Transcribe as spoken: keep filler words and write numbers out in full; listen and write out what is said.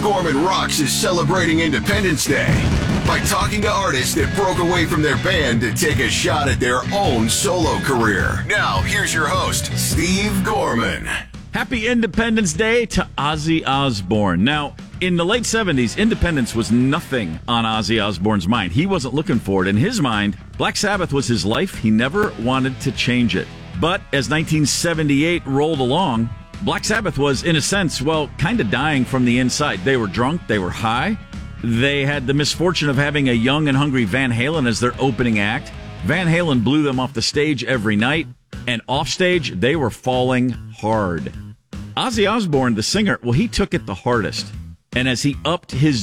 Gorman Rocks is celebrating Independence Day by talking to artists that broke away from their band to take a shot at their own solo career. Now, here's your host, Steve Gorman. Happy Independence Day to Ozzy Osbourne. Now, in the late seventies, independence was nothing on Ozzy Osbourne's mind. He wasn't looking for it. In his mind, Black Sabbath was his life. He never wanted to change it. But as nineteen seventy-eight rolled along, Black Sabbath was, in a sense, well, kind of dying from the inside. They were drunk. They were high. They had the misfortune of having a young and hungry Van Halen as their opening act. Van Halen blew them off the stage every night. And offstage, they were falling hard. Ozzy Osbourne, the singer, well, he took it the hardest. And as he upped his